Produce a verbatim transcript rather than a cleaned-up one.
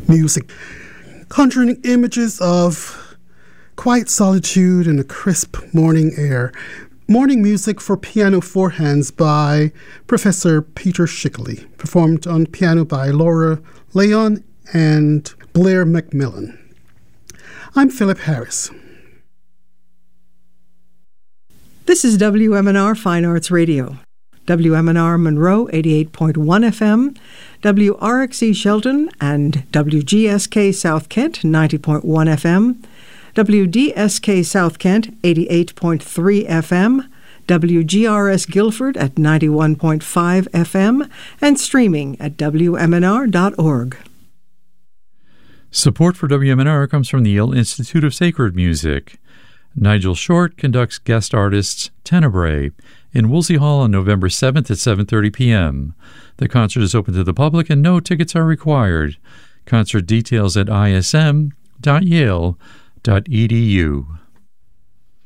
music, conjuring images of quiet solitude and a crisp morning air. Morning music for piano four hands by Professor Peter Schickele, performed on piano by Laura Leon and Blair Macmillan. I'm Philip Harris. This is W M N R Fine Arts Radio. W M N R Monroe eighty-eight point one F M, W R X E Shelton and W G S K South Kent ninety point one F M, W D S K South Kent eighty-eight point three F M, W G R S Guilford at ninety-one point five F M, and streaming at W M N R dot org. Support for W M N R comes from the Yale Institute of Sacred Music. Nigel Short conducts guest artists Tenebrae in Woolsey Hall on November seventh at seven thirty p.m. The concert is open to the public and no tickets are required. Concert details at I S M dot yale dot e d u.